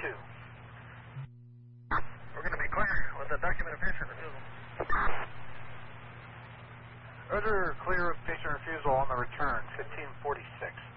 We're going to be clear with the document of patient refusal. Roger, clear of patient refusal on the return, 1546.